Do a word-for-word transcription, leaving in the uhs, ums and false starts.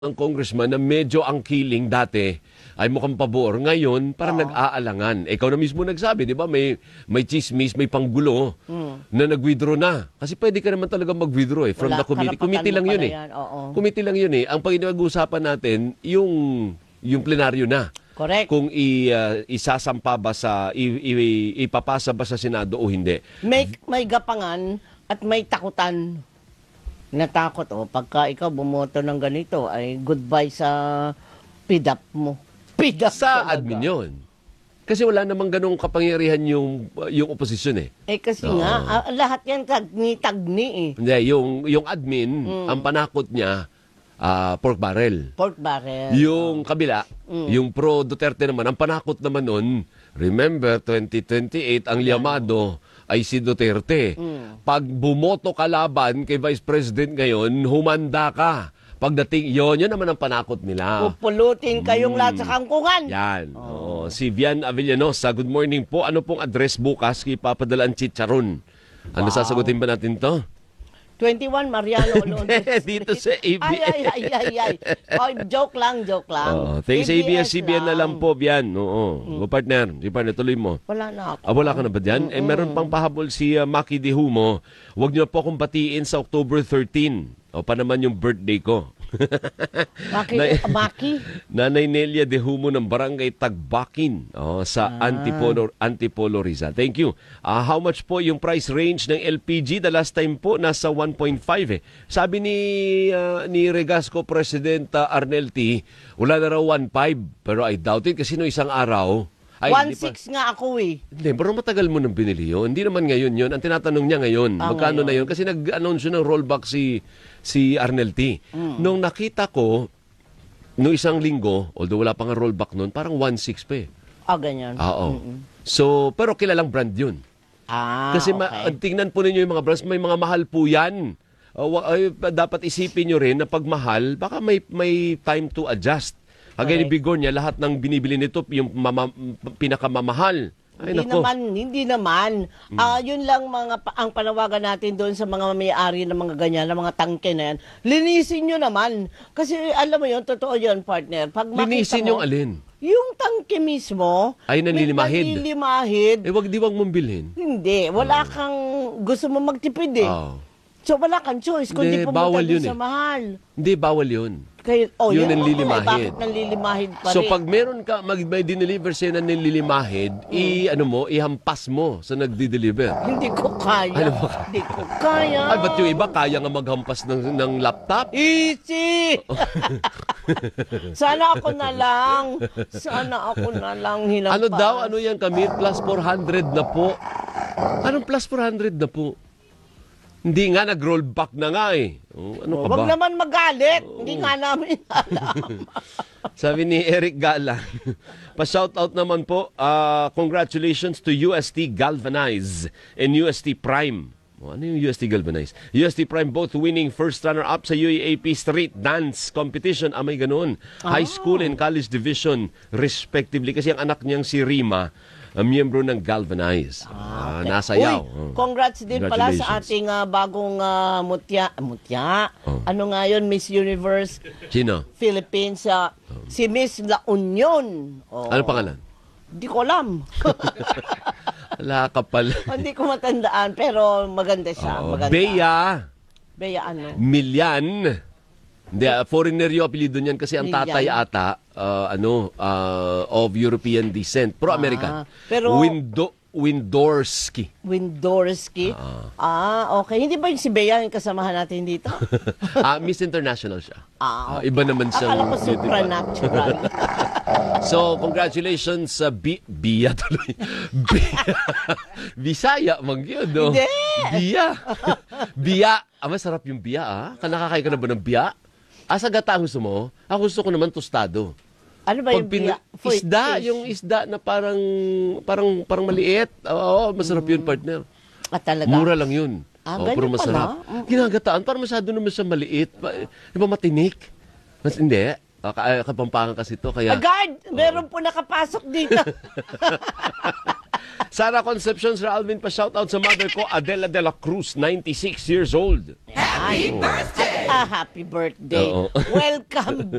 ang congressman na medyo ang killing dati ay mukhang pabor. Ngayon, parang Oo. nag-aalangan. Ikaw na mismo nagsabi, di ba? May, may chismis, may panggulo Mm. na nag-withdraw na. Kasi pwede ka naman talaga mag-withdraw eh, from Wala, the committee. karapatan Committee mo lang yun pala eh. yan, oo. Committee lang yun eh. Ang pag-uusapan natin, yung, yung plenaryo na. Correct. Kung i, uh, isasampa ba sa, i, i, ipapasa ba sa Senado o hindi. May, may gapangan at may takutan. Natakot, oh. Pagka ikaw bumoto ng ganito, ay goodbye sa P D A P mo. P D A P Sa talaga. admin yun. Kasi wala namang ganong kapangyarihan yung, yung oposisyon eh. Eh kasi Oo. nga, ah, lahat yan tagni-tagni eh. Hindi, yung, yung admin, ang panakot niya, ah, pork barrel. Pork barrel. Yung kabila, yung pro Duterte naman, ang panakot naman nun, remember, twenty twenty-eight, ang liyamado ay si Duterte. Pag bumoto ka laban kay Vice President ngayon, humanda ka. Pagdating, yun, yun naman ang panakot nila. Pupulutin kayong lahat sa kangkungan. Yan. Oo. Si Vian Avellanosa, good morning po. Ano pong address bukas? Ipapadala ang chicharon. Ano Wow. sasagutin ba natin to? twenty-one Mariano Alonso. Dito sa A B S. Ay, ay, ay, ay, ay. Oh, joke lang, joke lang. Oo. Thanks A B S C B N na lang po, Bian. Oo. Go partner. Di partner, tuloy mo. Wala na ako. Ah, wala ka na ba dyan? Eh, meron pang pahabol si uh, Maki De Humo. Huwag niyo po akong batiin sa October thirteenth. O pa naman yung birthday ko. Maki, Na- Maki. Nanay Nelia De Humo ng Barangay Tagbakin oh, sa Antipolo, Antipolo Rizal. Thank you. Ah, how much po yung price range ng L P G? The last time po, nasa one point five eh. Sabi ni, ah, ni Regasco President ah, Arnel T, wala na raw one point five. Pero I doubt it kasi no isang araw. Ay, hindi pa- one six nga ako eh. Hindi, pero matagal mo nang binili yun. Hindi naman ngayon yun. Ang tinatanong niya ngayon, Ah, magkano ngayon. na yun? Kasi nag-announce yun ng rollback si, si Arnel T. Nung nakita ko, nung isang linggo, although wala pang rollback nun, parang one six pa eh. Ah, ganyan. Ah, oo. So, pero kilalang brand yun. Ah, Kasi okay. ma- tingnan po ninyo yung mga brands, may mga mahal po yan. Uh, wa- ay, dapat isipin nyo rin na pag mahal, baka may, may time to adjust. Kagaya ni Correct. Bigornia, lahat ng binibili nito, yung mama, pinakamamahal. Ay, Hindi nako. naman, hindi naman. Ah, yun lang mga pa- ang panawagan natin doon sa mga may-ari ng mga ganyan, ng mga tangke na yan. Linisin nyo naman. Kasi alam mo yun, totoo yun, partner. Pag makita Linisin mo, yung alin. yung tangke mismo, Ay, nalilimahid. may nalilimahid. Eh, wag di wag mong bilhin. Hindi, wala kang gusto mo magtipid eh. Oh. So wala kang choice kundi Hindi, pumunta bawal doon yun sa eh. mahal. Hindi, bawal yun. Kaya, oh, Yun yan, ang oo, lilimahid. eh, bakit nalilimahid pa So rin? pag meron ka, mag, may dineliver sa'yo na nililimahid, i, ano mo, ihampas mo sa nagdi-deliver. Hindi ko kaya. Ano ba? Hindi ko kaya. Ay, ba't yung iba kaya nga maghampas ng, ng laptop? Easy! Sana ako na lang. Sana ako na lang hinampas. Ano daw, ano yan kami? Plus four hundred na po. Anong plus four hundred na po? Hindi nga, nag-roll back na nga eh. Oh, ano ka Huwag ba? naman magalit. Hindi nga namin alam. Sabi ni Eric Gala, pa-shoutout naman po, uh, congratulations to U S T Galvanize and U S T Prime. Oh, ano yung U S T Galvanize? U S T Prime both winning first runner-up sa U A A P Street Dance Competition. Ah, may ganun. High School and College Division respectively. Kasi ang anak niyang si Rima, ang miyembro ng Galvanize. Ah, nasayaw. Uy, Oh. congrats din pala sa Congratulations. ating ah, bagong ah, mutya. Mutya? Oh. Ano nga yun? Miss Universe Sino? Philippines. ah, Si Miss La Union. Oh. Ano pangalan? Hindi ko alam. Wala ka pala. Hindi ko matandaan. Pero maganda siya. Oh, Maganda. Bea Bea ano? Milyan. Hindi, uh, foreigner yung apelido niyan kasi ang Milyan. tatay ata, uh, ano, uh, of European descent. Pro-American. Ah, pero- Windo, Windorski. Windorski. Ah. okay. Hindi ba yung si Bea yung kasamahan natin dito? Ah, Miss International siya. Ah, Ah, iba naman siyang Akala ko beauty pa. supernatural. So, congratulations sa Bi Bia tuloy. Bia. Bisaya, mag yun, no? Hindi. Bia. Bia. Ah, masarap yung bia, ah. Nakakain ka na ba ng bia? Ah, sa gata ang gusto mo? Ako gusto ko naman tostado. Ano ba Pag yung pin- Bea? Foy- isda, fish. yung isda na parang parang parang maliit. Oo, masarap yun, partner. Ah, talaga? Mura lang yun. Ah, Oo, ganyan pero pala? masarap. Mm. Ginagataan, parang masyado naman siya maliit. Pa- Di ba matinik? Mas hindi. Ah, ka- ah, Kapampangan kasi to kaya... Agad! Meron po nakapasok dito. Sara Concepcion, Sir Alvin, pa-shoutout sa mother ko, Adela de la Cruz, ninety-six years old. Happy birthday! Ah, happy birthday. Oo. Welcome